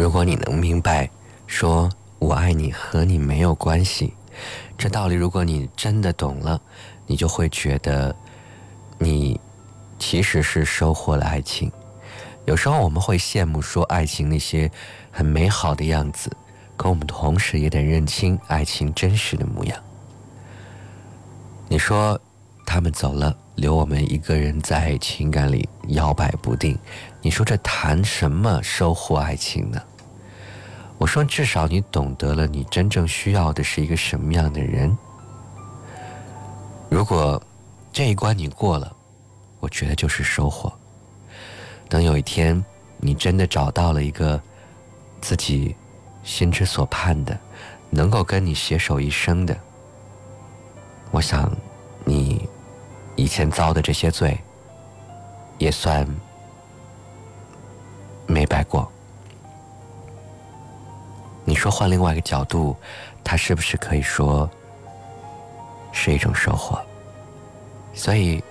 如果你能明白说我爱你和你没有关系，这道理如果你真的懂了，你就会觉得你其实是收获了爱情。有时候我们会羡慕说爱情那些很美好的样子，可我们同时也得认清爱情真实的模样。你说他们走了，留我们一个人在情感里摇摆不定，你说这谈什么收获爱情呢？我说至少你懂得了你真正需要的是一个什么样的人。如果这一关你过了，我觉得就是收获。等有一天你真的找到了一个自己心之所盼的，能够跟你携手一生的，我想你以前遭的这些罪也算没白过。你说换另外一个角度，它是不是可以说是一种收获？所以